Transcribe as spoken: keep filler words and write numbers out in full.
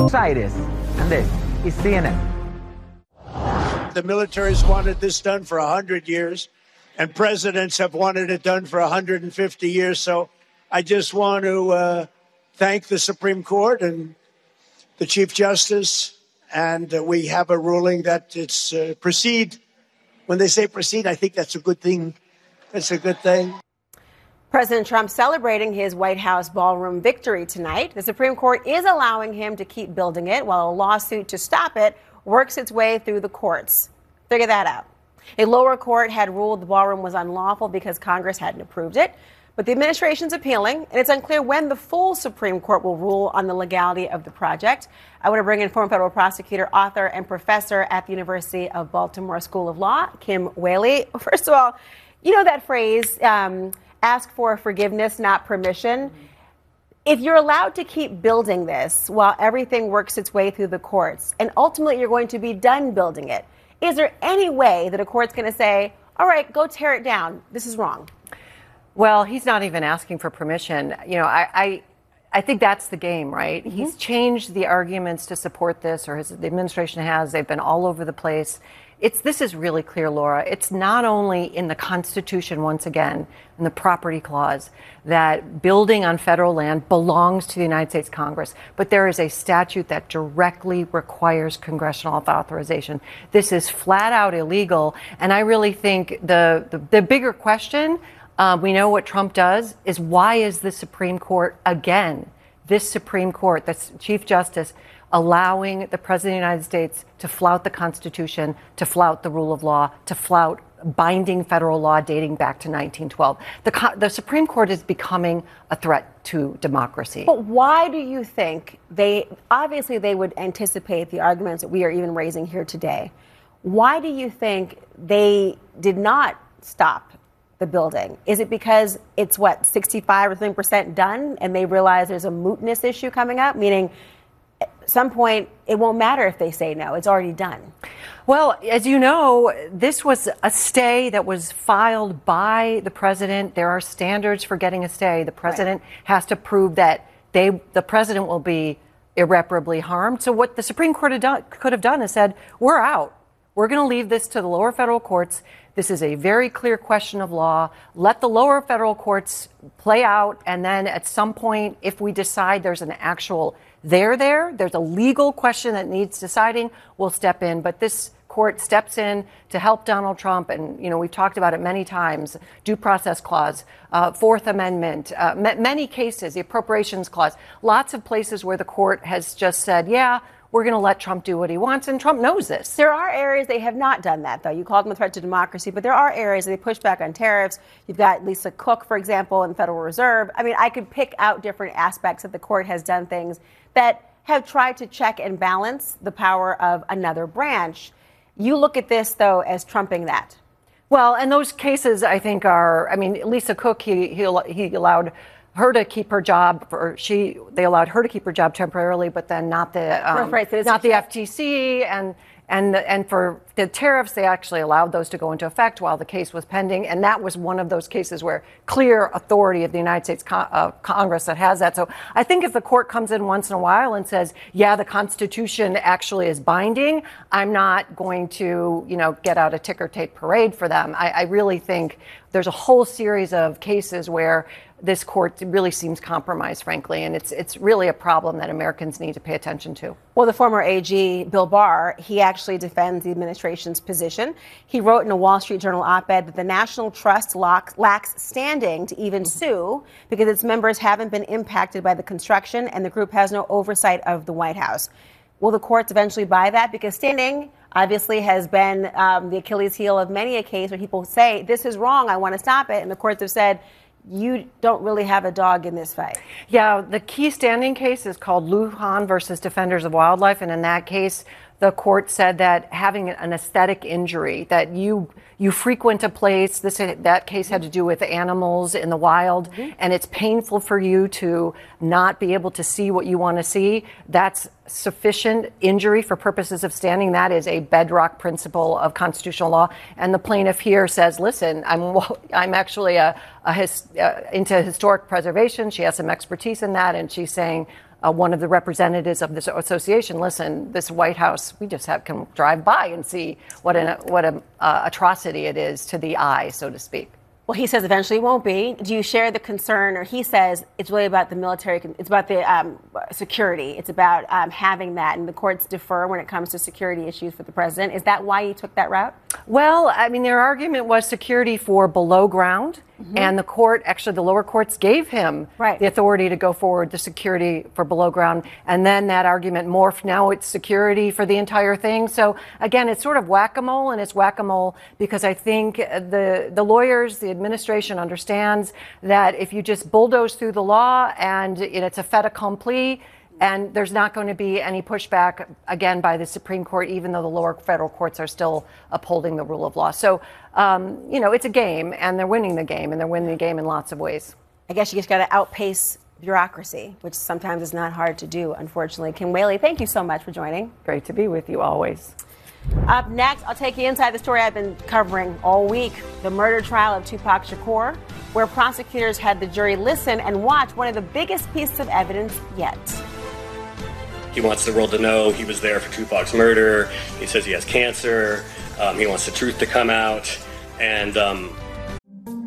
Cyrus, and this is C N N. The military's wanted this done for one hundred years, and presidents have wanted it done for one hundred fifty years. So I just want to uh, thank the Supreme Court and the Chief Justice, and uh, we have a ruling that it's uh, proceed. When they say proceed, I think that's a good thing. That's a good thing. President Trump celebrating his White House ballroom victory tonight. The Supreme Court is allowing him to keep building it while a lawsuit to stop it works its way through the courts. Figure that out. A lower court had ruled the ballroom was unlawful because Congress hadn't approved it. But the administration's appealing, and it's unclear when the full Supreme Court will rule on the legality of the project. I want to bring in former federal prosecutor, author, and professor at the University of Baltimore School of Law, Kim Wehle. First of all, you know that phrase, um, ask for forgiveness, not permission. If you're allowed to keep building this while everything works its way through the courts, and ultimately you're going to be done building it, is there any way that a court's going to say, all right, go tear it down? This is wrong. Well, he's not even asking for permission. You know, I I, I think that's the game, right? Mm-hmm. He's changed the arguments to support this, or his, the administration has. They've been all over the place. It's this is really clear, Laura. It's not only in the Constitution, once again, in the property clause, that building on federal land belongs to the United States Congress, but there is a statute that directly requires congressional authorization. This is flat out illegal, and I really think the the, the bigger question, uh, we know what Trump does, is why is the Supreme Court again, this Supreme Court, the Chief Justice, allowing the President of the United States to flout the Constitution, to flout the rule of law, to flout binding federal law dating back to nineteen twelve. The, the Supreme Court is becoming a threat to democracy. But why do you think they, obviously they would anticipate the arguments that we are even raising here today. Why do you think they did not stop the building? Is it because it's what, sixty-five or something percent done and they realize there's a mootness issue coming up, meaning at some point, it won't matter if they say no. It's already done. Well, as you know, this was a stay that was filed by the president. There are standards for getting a stay. The president right. has to prove that they, the president will be irreparably harmed. So what the Supreme Court had done, could have done is said, we're out. We're going to leave this to the lower federal courts. This is a very clear question of law. Let the lower federal courts play out. And then at some point, if we decide there's an actual there there, there's a legal question that needs deciding, we'll step in. But this court steps in to help Donald Trump. And, you know, we've talked about it many times, due process clause, uh, Fourth Amendment, uh, m- many cases, the appropriations clause, lots of places where the court has just said, yeah, we're going to let Trump do what he wants, and Trump knows this. There are areas they have not done that, though. You called them a threat to democracy, but there are areas they push back on tariffs. You've got Lisa Cook, for example, in the Federal Reserve. I mean, I could pick out different aspects that the court has done things that have tried to check and balance the power of another branch. You look at this, though, as trumping that. Well, and those cases, I think, are, I mean, Lisa Cook, he he, he allowed her to keep her job, or she, they allowed her to keep her job temporarily, but then not the, um, right, so not the F T C, and and and for the tariffs, they actually allowed those to go into effect while the case was pending, and that was one of those cases where clear authority of the United States Con- uh, Congress that has that. So I think if the court comes in once in a while and says, yeah, the Constitution actually is binding, I'm not going to, you know, get out a ticker tape parade for them. I, I really think there's a whole series of cases where this court really seems compromised, frankly, and it's it's really a problem that Americans need to pay attention to. Well, the former A G, Bill Barr, he actually defends the administration's position. He wrote in a Wall Street Journal op-ed that the National Trust lacks, lacks standing to even sue because its members haven't been impacted by the construction and the group has no oversight of the White House. Will the courts eventually buy that? Because standing obviously has been um, the Achilles heel of many a case where people say, this is wrong, I want to stop it. And the courts have said, you don't really have a dog in this fight. Yeah, the key standing case is called Lujan versus Defenders of Wildlife. And in that case, the court said that having an aesthetic injury, that you you frequent a place, this that case had to do with animals in the wild, mm-hmm. and it's painful for you to not be able to see what you want to see, that's sufficient injury for purposes of standing. That is a bedrock principle of constitutional law. And the plaintiff here says, listen, I'm I'm actually a, a his, uh, into historic preservation. She has some expertise in that, and she's saying, uh, one of the representatives of this association, listen, this White House, we just have can drive by and see what an what a uh, atrocity it is to the eye, so to speak. Well, he says eventually it won't be. Do you share the concern, or he says it's really about the military, it's about the um, security, it's about um, having that, and the courts defer when it comes to security issues for the president. Is that why he took that route? Well, I mean, their argument was security for below ground, mm-hmm. and the court, actually the lower courts gave him right. the authority to go forward the security for below ground, and then that argument morphed. Now it's security for the entire thing. So again, it's sort of whack-a-mole, and it's whack-a-mole because I think the the lawyers, the administration understands that if you just bulldoze through the law and it's a fait accompli, and there's not going to be any pushback, again, by the Supreme Court, even though the lower federal courts are still upholding the rule of law. So, um, you know, it's a game, and they're winning the game, and they're winning the game in lots of ways. I guess you just got to outpace bureaucracy, which sometimes is not hard to do, unfortunately. Kim Whaley, thank you so much for joining. Great to be with you always. Up next, I'll take you inside the story I've been covering all week, the murder trial of Tupac Shakur, where prosecutors had the jury listen and watch one of the biggest pieces of evidence yet. He wants the world to know he was there for Tupac's murder. He says he has cancer. Um, he wants the truth to come out. And um,